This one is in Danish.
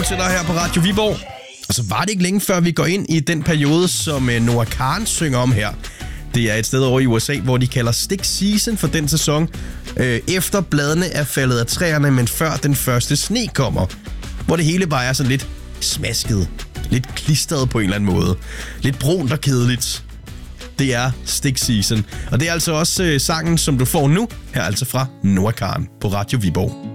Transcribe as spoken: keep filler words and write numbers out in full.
uge til dig her på Radio Viborg. Og så var det ikke længe før vi går ind i den periode, som Noah Kahan synger om her. Det er et sted over i U S A, hvor de kalder stick season for den sæson. Øh, efter bladene er faldet af træerne, men før den første sne kommer. Hvor det hele bare er sådan lidt smasket. Lidt klistret på en eller anden måde. Lidt brunt og kedeligt. Det er stick season. Og det er altså også øh, sangen, som du får nu. Her altså fra Noah Kahan på Radio Viborg.